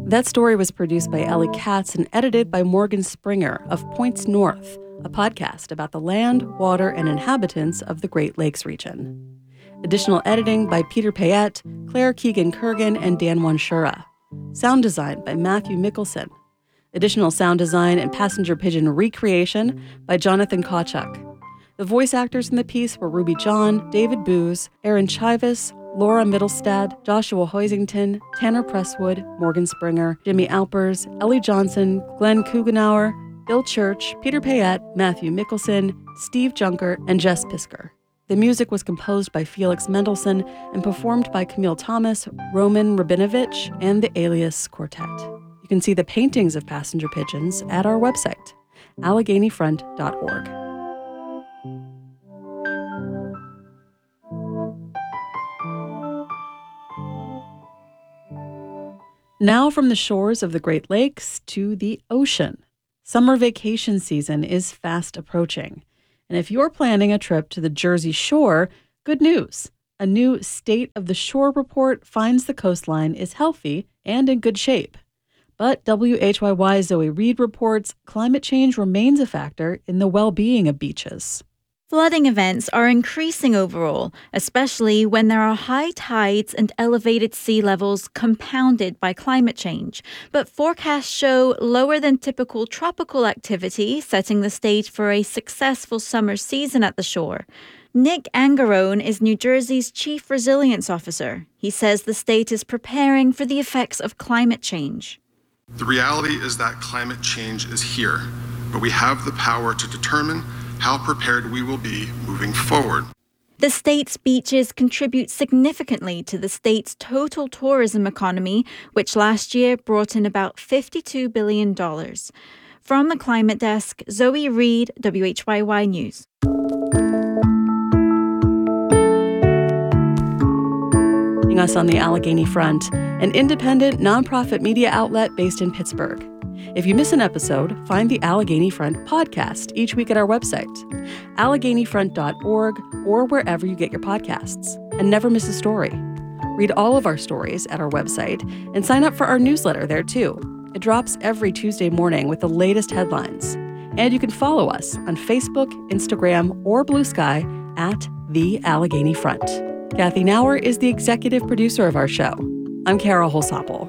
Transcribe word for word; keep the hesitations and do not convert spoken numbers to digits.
That story was produced by Ellie Katz and edited by Morgan Springer of Points North, a podcast about the land, water, and inhabitants of the Great Lakes region. Additional editing by Peter Payette, Claire Keegan-Kurgan, and Dan Wanshura. Sound design by Matthew Mickelson. Additional sound design and passenger pigeon recreation by Jonathan Kawchuk. The voice actors in the piece were Ruby John, David Booz, Aaron Chivas, Laura Middlestad, Joshua Hoisington, Tanner Presswood, Morgan Springer, Jimmy Alpers, Ellie Johnson, Glenn Kugenauer, Bill Church, Peter Payette, Matthew Mickelson, Steve Junker, and Jess Pisker. The music was composed by Felix Mendelssohn and performed by Camille Thomas, Roman Rabinovich, and the Alias Quartet. You can see the paintings of passenger pigeons at our website, allegheny front dot org. Now from the shores of the Great Lakes to the ocean. Summer vacation season is fast approaching. And if you're planning a trip to the Jersey Shore, good news. A new State of the Shore report finds the coastline is healthy and in good shape. But W H Y Y's Zoe Reed reports climate change remains a factor in the well-being of beaches. Flooding events are increasing overall, especially when there are high tides and elevated sea levels compounded by climate change. But forecasts show lower than typical tropical activity, setting the stage for a successful summer season at the shore. Nick Angarone is New Jersey's Chief Resilience Officer. He says the state is preparing for the effects of climate change. The reality is that climate change is here, but we have the power to determine how prepared we will be moving forward. The state's beaches contribute significantly to the state's total tourism economy, which last year brought in about fifty-two billion dollars. From the Climate Desk, Zoe Reed, W H Y Y News. Joining us on the Allegheny Front, an independent nonprofit media outlet based in Pittsburgh. If you miss an episode, find the Allegheny Front podcast each week at our website, allegheny front dot org, or wherever you get your podcasts. And never miss a story. Read all of our stories at our website and sign up for our newsletter there too. It drops every Tuesday morning with the latest headlines. And you can follow us on Facebook, Instagram, or Blue Sky at The Allegheny Front. Kathy Nauer is the executive producer of our show. I'm Kara Holsapple.